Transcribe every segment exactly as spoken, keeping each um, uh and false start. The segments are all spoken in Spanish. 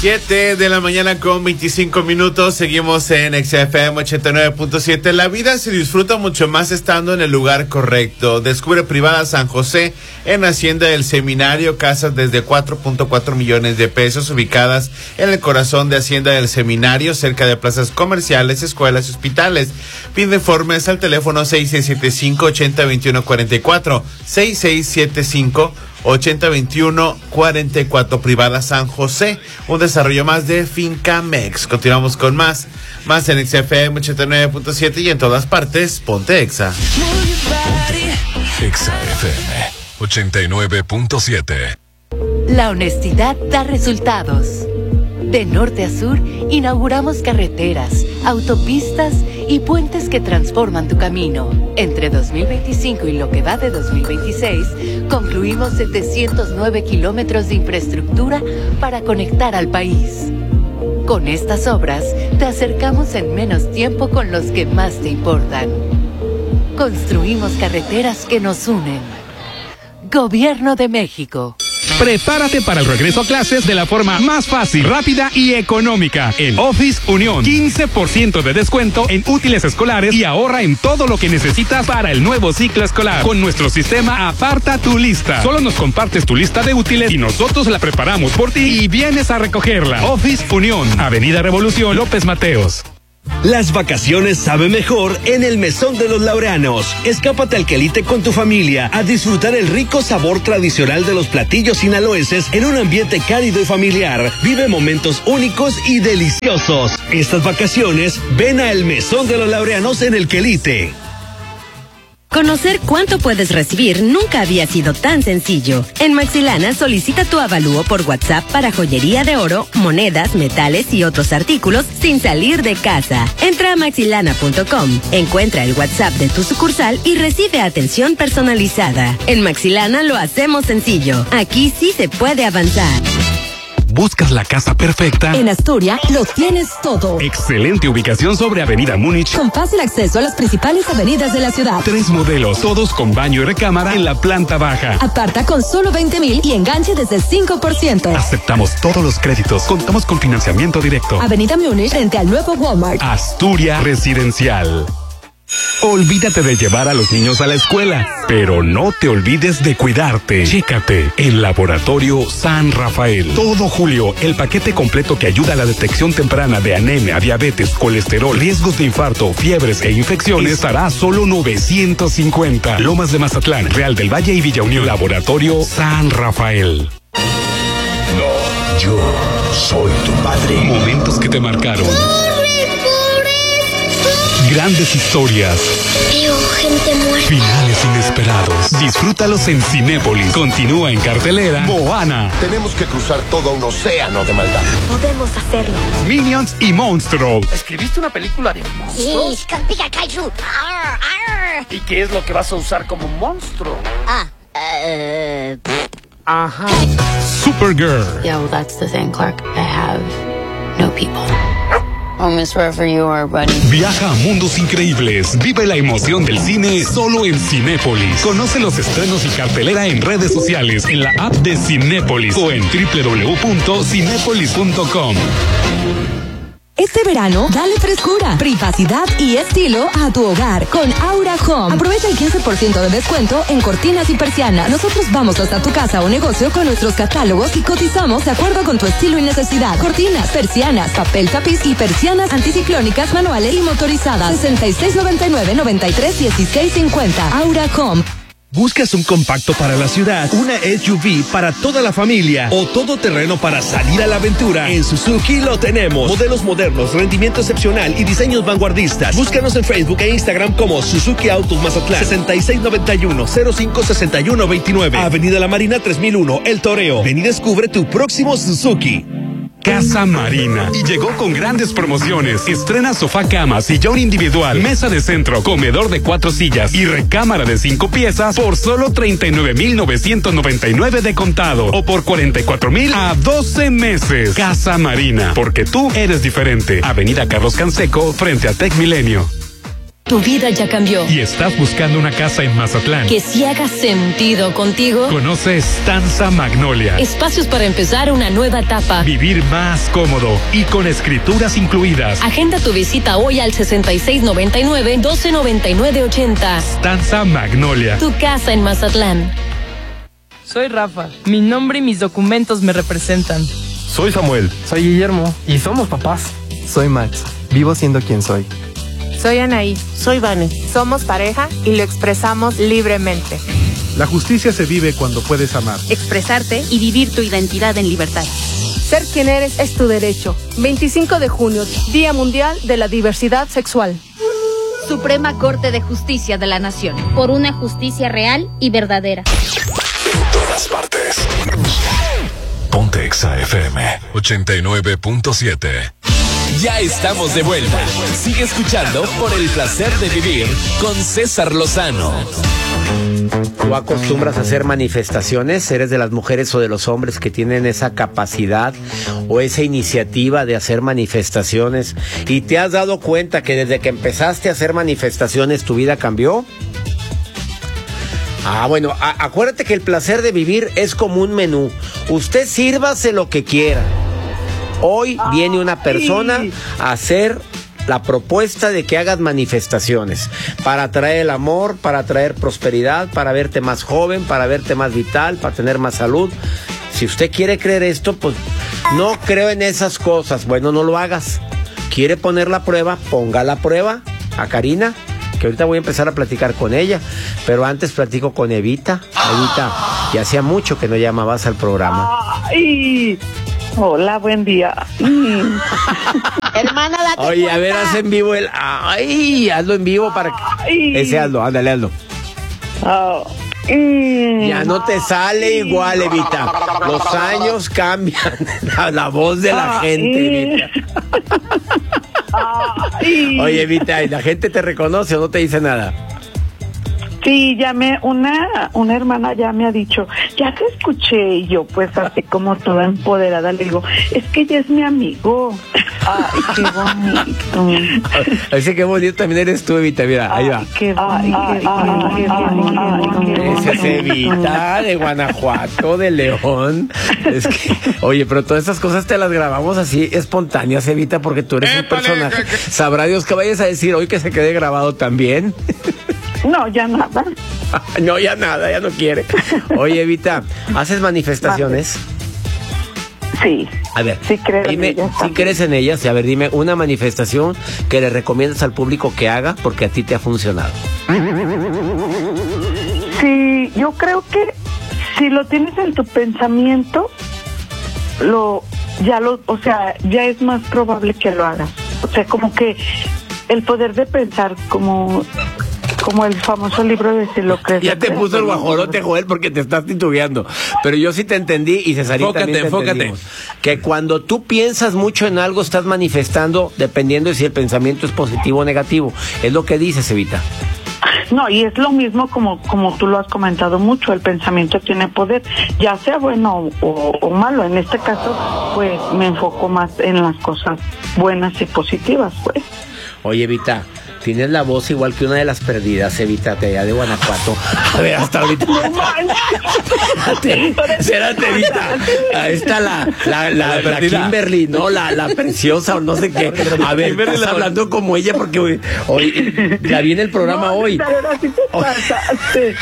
siete de la mañana con veinticinco minutos. Seguimos en X F M ochenta y nueve punto siete. La vida se disfruta mucho más estando en el lugar correcto. Descubre Privada San José en Hacienda del Seminario. Casas desde cuatro punto cuatro millones de pesos ubicadas en el corazón de Hacienda del Seminario, cerca de plazas comerciales, escuelas y hospitales. Pide informes al teléfono seis seis siete cinco, ocho cero dos uno cuatro cuatro. seis seis siete cinco, ocho cero dos uno cuatro cuatro. Privada San José, un desarrollo más de Fincamex. Continuamos con más, más en X F M ochenta y nueve punto siete y en todas partes, ponte Exa. Ponte Exa F M ochenta y nueve punto siete. La honestidad da resultados. De norte a sur, inauguramos carreteras, autopistas y puentes que transforman tu camino. Entre dos mil veinticinco y lo que va de dos mil veintiséis, concluimos setecientos nueve kilómetros de infraestructura para conectar al país. Con estas obras, te acercamos en menos tiempo con los que más te importan. Construimos carreteras que nos unen. Gobierno de México. Prepárate para el regreso a clases de la forma más fácil, rápida y económica. En Office Unión, quince por ciento de descuento en útiles escolares y ahorra en todo lo que necesitas para el nuevo ciclo escolar. Con nuestro sistema Aparta tu Lista. Solo nos compartes tu lista de útiles y nosotros la preparamos por ti y vienes a recogerla. Office Unión, Avenida Revolución, López Mateos. Las vacaciones saben mejor en el Mesón de los Laureanos. Escápate al Quelite con tu familia a disfrutar el rico sabor tradicional de los platillos sinaloenses en un ambiente cálido y familiar. Vive momentos únicos y deliciosos. Estas vacaciones, ven a el Mesón de los Laureanos en el Quelite. Conocer cuánto puedes recibir nunca había sido tan sencillo. En Maxilana solicita tu avalúo por WhatsApp para joyería de oro, monedas, metales y otros artículos sin salir de casa. Entra a maxilana punto com, encuentra el WhatsApp de tu sucursal y recibe atención personalizada. En Maxilana lo hacemos sencillo. Aquí sí se puede avanzar. ¿Buscas la casa perfecta? En Astoria lo tienes todo. Excelente ubicación sobre Avenida Múnich. Con fácil acceso a las principales avenidas de la ciudad. Tres modelos, todos con baño y recámara en la planta baja. Aparta con solo veinte mil y enganche desde el cinco por ciento. Aceptamos todos los créditos. Contamos con financiamiento directo. Avenida Múnich frente al nuevo Walmart. Astoria Residencial. Olvídate de llevar a los niños a la escuela, pero no te olvides de cuidarte. Chécate en Laboratorio San Rafael. Todo julio, el paquete completo que ayuda a la detección temprana de anemia, diabetes, colesterol, riesgos de infarto, fiebres e infecciones estará a solo novecientos cincuenta. Lomas de Mazatlán, Real del Valle y Villa Unión. Laboratorio San Rafael. No, yo soy tu padre. Momentos que te marcaron. Grandes historias. Veo gente muerta. Finales inesperados. Disfrútalos en Cinépolis. Continúa en cartelera Moana. Tenemos que cruzar todo un océano de maldad. Podemos hacerlo. Minions y Monstruo. ¿Escribiste una película de monstruos? Sí, con Pika Kaiju. Arr, arr. ¿Y qué es lo que vas a usar como monstruo? Ah, uh, Ajá. Supergirl. Yeah, well, that's the thing, Clark. I have no people. Oh, miss, wherever you are, buddy. Viaja a mundos increíbles. Vive la emoción del cine solo en Cinépolis. Conoce los estrenos y cartelera en redes sociales, en la app de Cinépolis o en doble u doble u doble u punto cinépolis punto com. Este verano, dale frescura, privacidad y estilo a tu hogar con Aura Home. Aprovecha el quince por ciento de descuento en cortinas y persianas. Nosotros vamos hasta tu casa o negocio con nuestros catálogos y cotizamos de acuerdo con tu estilo y necesidad. Cortinas, persianas, papel tapiz y persianas anticiclónicas manuales y motorizadas. sesenta y seis noventa y nueve, noventa y tres dieciséis cincuenta. Aura Home. ¿Buscas un compacto para la ciudad, una S U V para toda la familia o todoterreno para salir a la aventura? En Suzuki lo tenemos. Modelos modernos, rendimiento excepcional y diseños vanguardistas. Búscanos en Facebook e Instagram como Suzuki Autos Mazatlán. sesenta y seis noventa y uno, cero cinco sesenta y uno veintinueve. Avenida La Marina tres mil uno, El Toreo. Ven y descubre tu próximo Suzuki. Casa Marina. Y llegó con grandes promociones. Estrena sofá cama, sillón individual, mesa de centro, comedor de cuatro sillas y recámara de cinco piezas por solo treinta y nueve mil novecientos noventa y nueve de contado o por cuarenta y cuatro mil a doce meses. Casa Marina, porque tú eres diferente. Avenida Carlos Canseco, frente a Tec Milenio. Tu vida ya cambió. ¿Y estás buscando una casa en Mazatlán Que sí haga sentido contigo? Conoce Stanza Magnolia. Espacios para empezar una nueva etapa. Vivir más cómodo y con escrituras incluidas. Agenda tu visita hoy al sesenta y seis noventa y nueve, doce noventa y nueve ochenta. Stanza Magnolia. Tu casa en Mazatlán. Soy Rafa. Mi nombre y mis documentos me representan. Soy Samuel. Soy Guillermo. Y somos papás. Soy Max. Vivo siendo quien soy. Soy Anaí. Soy Vane. Somos pareja y lo expresamos libremente. La justicia se vive cuando puedes amar, expresarte y vivir tu identidad en libertad. Ser quien eres es tu derecho. veinticinco de junio, Día Mundial de la Diversidad Sexual. Suprema Corte de Justicia de la Nación. Por una justicia real y verdadera. En todas partes. Ponte Exa F M ochenta y nueve punto siete. Ya estamos de vuelta. Sigue escuchando Por el Placer de Vivir con César Lozano. ¿Tú acostumbras a hacer manifestaciones? ¿Eres de las mujeres o de los hombres que tienen esa capacidad o esa iniciativa de hacer manifestaciones? ¿Y te has dado cuenta que desde que empezaste a hacer manifestaciones tu vida cambió? Ah, bueno, a- acuérdate que el placer de vivir es como un menú. Usted sírvase lo que quiera. Hoy viene una persona a hacer la propuesta de que hagas manifestaciones para traer el amor, para traer prosperidad, para verte más joven, para verte más vital, para tener más salud. Si usted quiere creer esto, pues no creo en esas cosas. Bueno, no lo hagas. ¿Quiere poner la prueba? Ponga la prueba a Karina, que ahorita voy a empezar a platicar con ella, pero antes platico con Evita. Evita, ya hacía mucho que no llamabas al programa. Ay, hola, buen día. Mm. Hermana, date Oye, a ver, cuenta. haz en vivo el... Ay, hazlo en vivo para que... Ay. Ese hazlo, ándale, hazlo. Oh. Mm. Ya no te sale igual, Evita. Los años cambian la, la voz de la Ay. gente, Evita. Ay. Oye, Evita, ¿y la gente te reconoce o no te dice nada? Sí, ya me, una, una hermana ya me ha dicho, ya te escuché, y yo pues así como toda empoderada le digo, es que ella es mi amigo. Ay, qué bonito. Así que bonito también eres tú, Evita, mira, ahí va. Ay, qué bonito. Esa es Evita de Guanajuato, de León. Es que, oye, pero todas estas cosas te las grabamos así espontáneas, Evita, porque tú eres un personaje. Sabrá Dios que vayas a decir hoy que se quede grabado también. No, ya nada. No, ya nada, ya no quiere. Oye, Evita, ¿haces manifestaciones? Sí. A ver, sí creo dime, en ellas. ¿sí crees en ellas? A ver, dime una manifestación que le recomiendas al público que haga porque a ti te ha funcionado. Sí, yo creo que si lo tienes en tu pensamiento, lo, ya lo, o sea, ya es más probable que lo hagas. O sea, como que el poder de pensar, como como el famoso libro de Si lo crees. Ya te puso el guajolote, Joel, porque te estás titubeando. Pero yo sí te entendí y Cesarita Enfócate, también te enfócate. entendimos. Que cuando tú piensas mucho en algo, estás manifestando dependiendo de si el pensamiento es positivo o negativo. Es lo que dices, Evita. No, y es lo mismo como como tú lo has comentado mucho, el pensamiento tiene poder, ya sea bueno o, o malo. En este caso, pues me enfoco más en las cosas buenas y positivas, pues. Oye, Evita, tienes la voz igual que una de las perdidas, Evita, de allá de Guanajuato. A ver, hasta ahorita. Espérate, espérate, Evita. Ahí está la, la, la, la Kimberly, ¿no? La, la preciosa o no sé qué. A ver, Kimberly estás la- hablando como ella porque hoy, hoy la vi en el programa No, hoy. pero ahora sí te pasaste.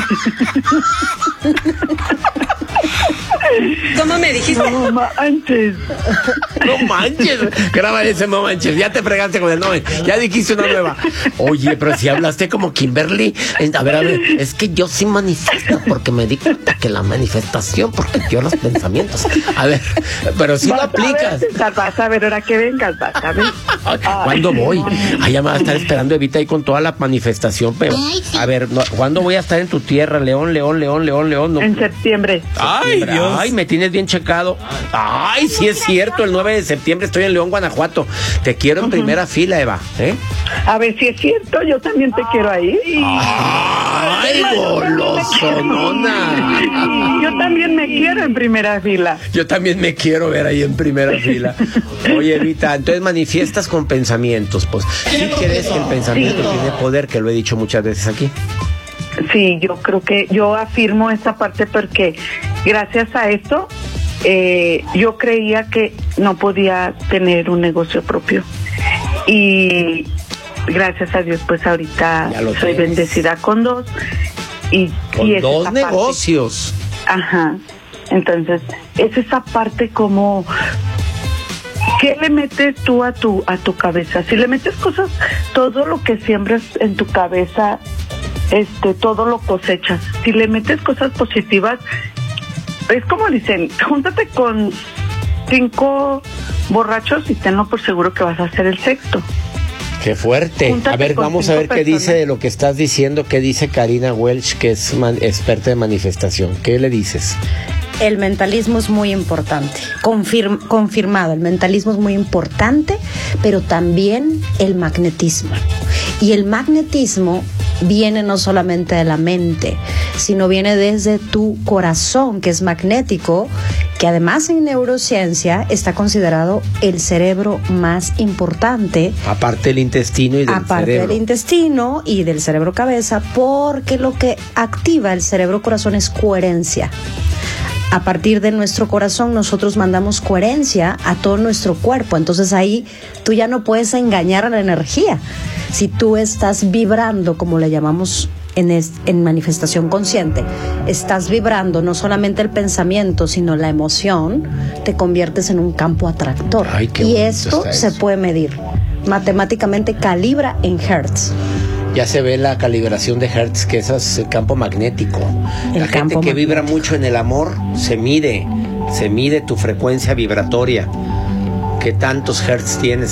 ¿Cómo me dijiste? No manches. No manches. Graba ese no manches. Ya te fregaste con el nombre. Ya dijiste una nueva. Oye, pero si hablaste como Kimberly. A ver, a ver. Es que yo sí manifiesto porque me di cuenta que la manifestación, porque yo los pensamientos. A ver, pero si lo Vas a aplicas. ver, César, vas a ver, ahora que vengas, vas a ver. ¿Cuándo voy? Allá me va a estar esperando Evita ahí con toda la manifestación, pero a ver, no, ¿cuándo voy a estar en tu tierra? León, León, León, León, León. No. En septiembre. Ay, Dios. Ay, me tienes bien checado. Ay, sí es cierto, el nueve nueve de septiembre estoy en León, Guanajuato. Te quiero en uh-huh. primera fila, Eva. ¿Eh? A ver si es cierto, yo también te quiero ahí. ¡Ay, golosonona! Yo también me quiero en primera fila. Yo también me quiero ver ahí en primera fila. Oye, Evita, entonces manifiestas con pensamientos. Pues, ¿sí crees que el pensamiento sí tiene poder? Que lo he dicho muchas veces aquí. Sí, yo creo que yo afirmo esa parte porque gracias a esto eh, yo creía que no podía tener un negocio propio y gracias a Dios pues ahorita soy tienes. bendecida con dos y, con y es dos esa negocios. Parte, ajá, entonces es esa parte como ¿qué le metes tú a tu a tu cabeza? Si le metes cosas, todo lo que siembras en tu cabeza este todo lo cosechas. Si le metes cosas positivas, es como dicen, júntate con cinco borrachos y tenlo por seguro que vas a hacer el sexto. Qué fuerte. Júntate a ver, vamos a ver personas. Qué dice de lo que estás diciendo, qué dice Karina Welch, que es man, experta de manifestación. ¿Qué le dices? El mentalismo es muy importante, Confirm, confirmado, el mentalismo es muy importante, pero también el magnetismo. Y el magnetismo viene no solamente de la mente, sino viene desde tu corazón, que es magnético, que además en neurociencia está considerado el cerebro más importante. Aparte del intestino y del aparte cerebro. Aparte del intestino y del cerebro cabeza, porque lo que activa el cerebro corazón es coherencia. A partir de nuestro corazón nosotros mandamos coherencia a todo nuestro cuerpo, entonces ahí tú ya no puedes engañar a la energía. Si tú estás vibrando, como le llamamos en, es, en manifestación consciente, estás vibrando no solamente el pensamiento, sino la emoción, te conviertes en un campo atractor. Ay, qué y esto se eso. puede medir. Matemáticamente calibra en hertz. Ya se ve la calibración de hertz, que ese es el campo magnético. El la gente que magnético. vibra mucho en el amor, se mide, se mide tu frecuencia vibratoria. ¿Qué tantos hertz tienes?